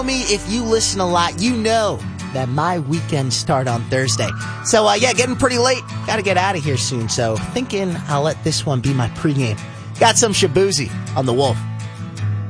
Me, if you listen a lot, you know that my weekends start on Thursday. So, getting pretty late. Got to get out of here soon. So, thinking I'll let this one be my pregame. Got some Shabuzi on the Wolf.